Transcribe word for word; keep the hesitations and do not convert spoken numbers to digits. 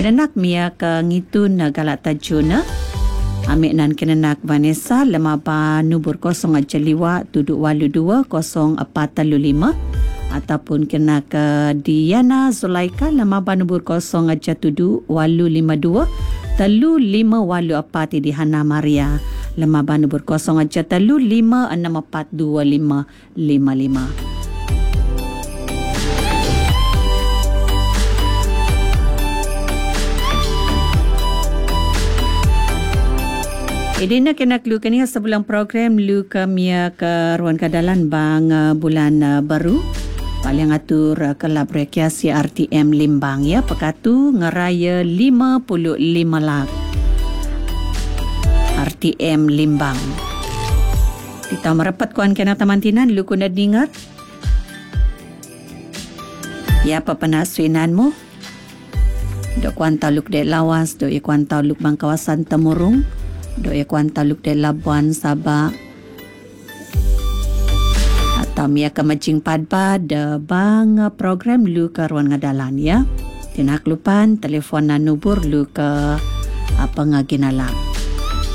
Kenanak Mia ke ngitun na galak tajuna. Amik nan kenanak Vanessa lemaba nubur kosong aja liwa tuduk walu dua kosong empat talu lima. Ataupun kena ke Diana Zulaika lemaba nubur kosong aja tuduk walu lima dua. Talu lima walu empat di Hana Maria. Lemaba nubur kosong aja talu lima enam empat dua lima lima lima. Ini nak kena lu kini sebulan program lu kami ke ruang kadalan bang uh, bulan uh, baru paling atur uh, kelab rekreasi R T M Limbang ya pekatu ngeraya lima puluh lima lak R T M Limbang. Kita merapat kuan kena tamantinan lu kuna dengar. Ya apa penaswinanmu? Dok kuan taluk de Lawas, dok kuan taluk bang kawasan Temurung. Doi kuan taluk de Labuan Sabah atau mia ke Macing Padba de bang program lu ke ruang ngadalan ya. Tinak lupan telefon nanubur lu ke apa ngaginalang.